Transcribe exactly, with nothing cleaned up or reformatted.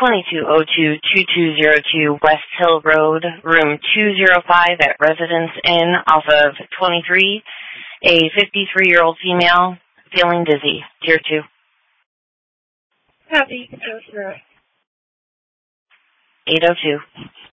twenty-two oh two, two two zero two West Hill Road, room two oh five at Residence Inn off of twenty-three. A fifty-three-year-old female feeling dizzy. Tier two. Copy. You can go through it. eight oh two.